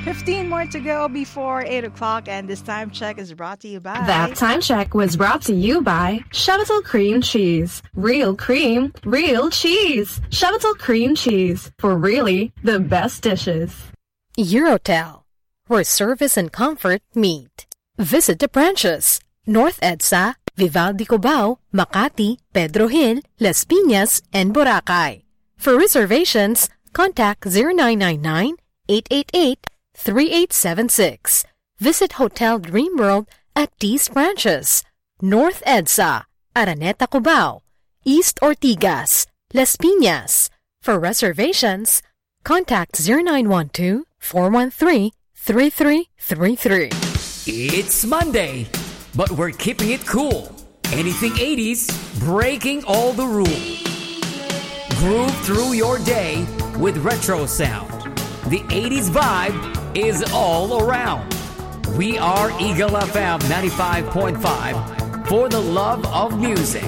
15 more to go before 8 o'clock, and this time check is brought to you by... That time check was brought to you by Chevital Cream Cheese. Real cream, real cheese. Chevital Cream Cheese, for really the best dishes. Eurotel, where service and comfort meet. Visit the branches. North EDSA, Vivaldi Cubao, Makati, Pedro Hill, Las Piñas, and Boracay. For reservations, contact 0999-888-3876. Visit Hotel Dream World at these branches. North EDSA, Araneta Cubao, East Ortigas, Las Piñas. For reservations, contact 0912-413-3333. It's Monday, but we're keeping it cool. Anything 80s, breaking all the rules. Groove through your day with retro sound. The 80s vibe is all around. We are Eagle FM 95.5 for the love of music.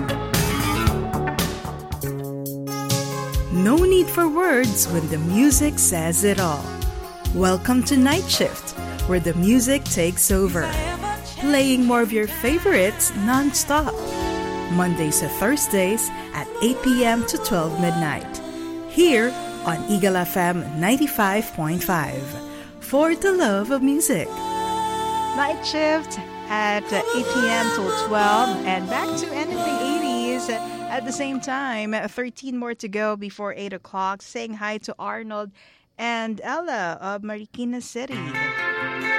No need for words when the music says it all. Welcome to Night Shift, where the music takes over, playing more of your favorites non-stop. Mondays to Thursdays at 8 p.m. to 12 midnight. Here on Eagle FM 95.5 for the love of music. Night shift at 8 p.m. till 12, and back to anything 80s at the same time. 13 more to go before 8 o'clock. Saying hi to Arnold and Ella of Marikina City.